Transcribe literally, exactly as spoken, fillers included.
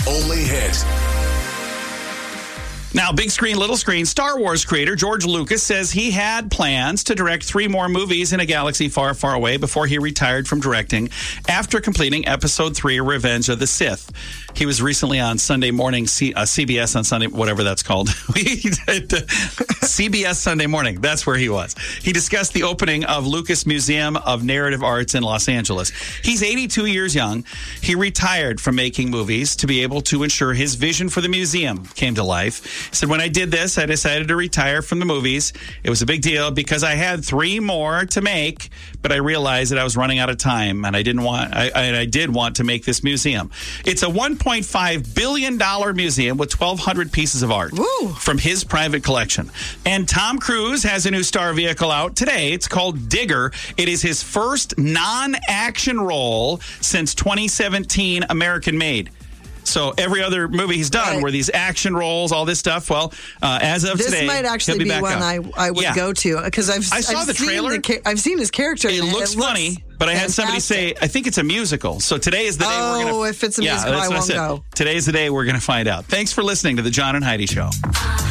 only hit. Now, big screen, little screen, Star Wars creator George Lucas says he had plans to direct three more movies in a galaxy far, far away before he retired from directing after completing Episode three, Revenge of the Sith. He was recently on Sunday morning, C- uh, C B S on Sunday, whatever that's called. C B S Sunday Morning. That's where he was. He discussed the opening of Lucas Museum of Narrative Arts in Los Angeles. He's eighty-two years young. He retired from making movies to be able to ensure his vision for the museum came to life. He said, when I did this, I decided to retire from the movies. It was a big deal because I had three more to make, but I realized that I was running out of time, and I didn't want. I, I, I did want to make this museum. It's a one point five billion dollars museum with twelve hundred pieces of art Ooh. from his private collection. And Tom Cruise has a new star vehicle out today. It's called Digger. It is his first non-action role since twenty seventeen, American Made. So every other movie he's done Right. were these action roles, all this stuff. Well, uh, as of This today, might actually he'll be, be back one up. I, I would Yeah. go to because I've I saw I've the seen trailer. The, ca- I've seen his character. It in looks It funny, but I had somebody say, fantastic. I think it's a musical. So today is the day we're going to... Oh, if it's a yeah, musical, that's I what won't said. go. Today's the day we're going to find out. Thanks for listening to The John and Heidi Show.